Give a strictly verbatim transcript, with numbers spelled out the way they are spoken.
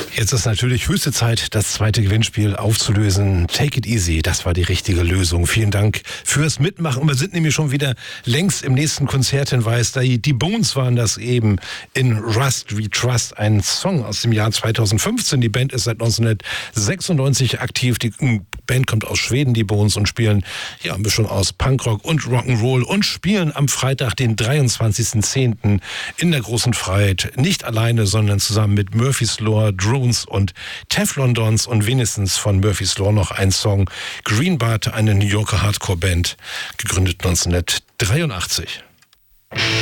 Jetzt ist natürlich höchste Zeit, das zweite Gewinnspiel aufzulösen. Take it easy, das war die richtige Lösung. Vielen Dank fürs Mitmachen. Wir sind nämlich schon wieder längst im nächsten Konzerthinweis. Die Bones waren das eben in Rust We Trust, ein Song aus dem Jahr zweitausendfünfzehn. Die Band ist seit neunzehnhundertsechsundneunzig aktiv. Die Band kommt aus Schweden, die Bones, und spielen ja ein bisschen aus Punkrock und Rock'n'Roll und spielen am Freitag, den dreiundzwanzigsten zehnten in der Großen Freiheit. Nicht alleine, sondern zusammen mit Murphy's Law, Drones und Teflon Dons und wenigstens von Murphy's Law noch ein Song. Greenbart, eine New Yorker Hardcore-Band, gegründet neunzehnhundertdreiundachtzig.